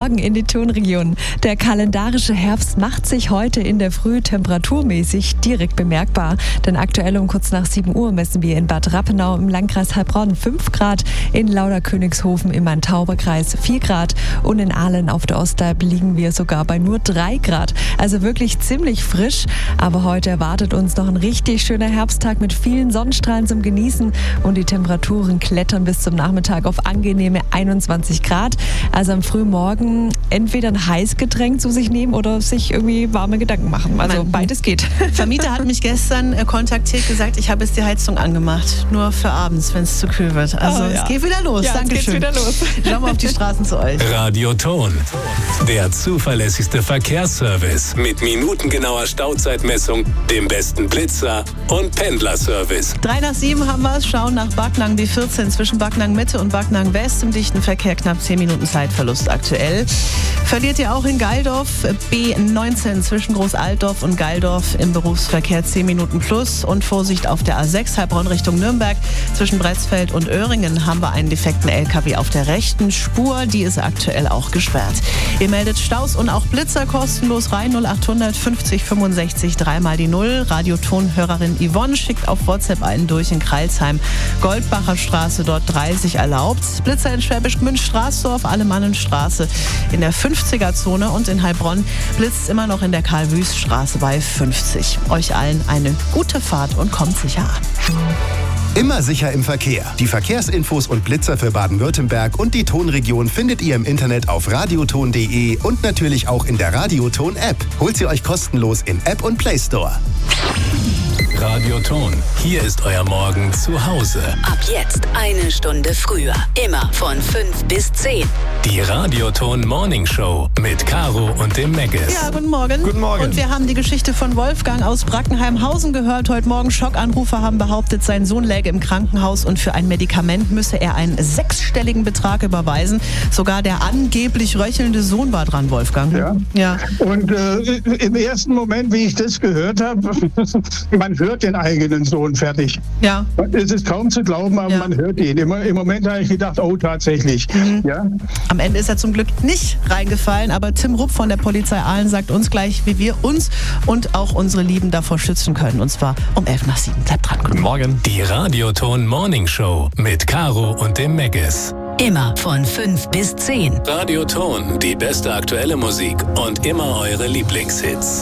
Morgen in die Tonregion. Der kalendarische Herbst macht sich heute in der Früh temperaturmäßig direkt bemerkbar. Denn aktuell um kurz nach 7 Uhr messen wir in Bad Rappenau im Landkreis Heilbronn 5 Grad, in Lauderkönigshofen im Main-Tauber-Kreis 4 Grad und in Aalen auf der Ostalb liegen wir sogar bei nur 3 Grad. Also wirklich ziemlich frisch. Aber heute erwartet uns noch ein richtig schöner Herbsttag mit vielen Sonnenstrahlen zum Genießen und die Temperaturen klettern bis zum Nachmittag auf angenehme 21 Grad. Also am frühen Morgen entweder ein Heißgetränk zu sich nehmen oder sich irgendwie warme Gedanken machen. Also beides geht. Vermieter hat mich gestern kontaktiert, gesagt, ich habe jetzt die Heizung angemacht. Nur für abends, wenn es zu kühl wird. Also es geht wieder los. Ja, Dankeschön. Wieder los. Schauen wir auf die Straßen zu euch. Radio Ton. Der zuverlässigste Verkehrsservice mit minutengenauer Stauzeitmessung, dem besten Blitzer und Pendlerservice. 3 nach 7 haben wir es. Schauen nach Backnang B14 zwischen Backnang Mitte und Backnang West. Im dichten Verkehr knapp 10 Minuten Zeitverlust aktuell. Verliert ihr auch in Geildorf B19 zwischen Großaltdorf und Geildorf im Berufsverkehr 10 Minuten plus. Und Vorsicht auf der A6 Heilbronn Richtung Nürnberg. Zwischen Bretzfeld und Öhringen haben wir einen defekten LKW auf der rechten Spur. Die ist aktuell auch gesperrt. Ihr meldet Staus und auch Blitzer kostenlos rein. 0800 50 65 3 mal die 0. Radiotonhörerin Yvonne schickt auf WhatsApp einen durch in Kreilsheim. Goldbacher Straße, dort 30 erlaubt. Blitzer in Schwäbisch Gmünd, Straßdorf, Alemannenstraße in der 50er-Zone und in Heilbronn blitzt immer noch in der Karl-Wüst-Straße bei 50. Euch allen eine gute Fahrt und kommt sicher an. Immer sicher im Verkehr. Die Verkehrsinfos und Blitzer für Baden-Württemberg und die Tonregion findet ihr im Internet auf radioton.de und natürlich auch in der Radioton-App. Holt sie euch kostenlos in App und Play Store. Radio Ton. Hier ist euer Morgen zu Hause. Ab jetzt 1 Stunde früher. Immer von 5 bis 10. Die Radio Ton Morning Show mit Caro und dem Meggis. Ja, guten Morgen. Guten Morgen. Und wir haben die Geschichte von Wolfgang aus Brackenheimhausen gehört. Heute Morgen Schockanrufer haben behauptet, sein Sohn läge im Krankenhaus und für ein Medikament müsse er einen 6-stelligen Betrag überweisen. Sogar der angeblich röchelnde Sohn war dran, Wolfgang. Ja. Und im ersten Moment, wie ich das gehört habe, man hört den eigenen Sohn fertig. Ja. Es ist kaum zu glauben, aber man hört ihn. Im Moment habe ich gedacht, oh, tatsächlich. Ja? Am Ende ist er zum Glück nicht reingefallen, aber Tim Rupp von der Polizei Aalen sagt uns gleich, wie wir uns und auch unsere Lieben davor schützen können. Und zwar um 11 nach 7. Bleibt dran. Guten Morgen. Die Radio Ton Morning Show mit Caro und dem Meggis. Immer von 5 bis 10. Radio Ton, die beste aktuelle Musik und immer eure Lieblingshits.